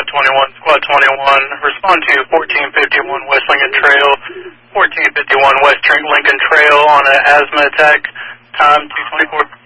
21, Squad 21, respond to 1451 West Lincoln Trail, 1451 West Lincoln Trail on an asthma attack, time 224.